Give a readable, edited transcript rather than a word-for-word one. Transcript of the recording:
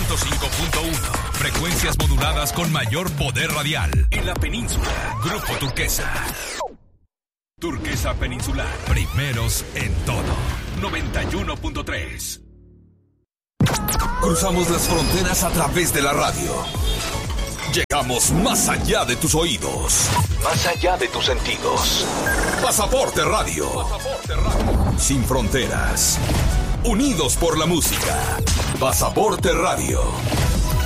105.1. Frecuencias moduladas con mayor poder radial. En la península. Grupo Turquesa. Turquesa Peninsular. Primeros en todo. 91.3. Cruzamos las fronteras a través de la radio. Llegamos más allá de tus oídos. Más allá de tus sentidos. Pasaporte Radio. Sin fronteras. Unidos por la música. Pasaporte Radio.